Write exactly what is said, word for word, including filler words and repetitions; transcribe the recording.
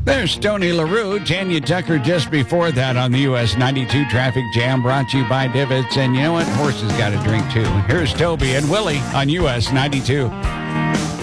There's Tony LaRue, Tanya Tucker just before that on the U S ninety-two Traffic Jam, brought to you by Divots. And you know what? Horses got a drink, too. Here's Toby and Willie on U S ninety-two.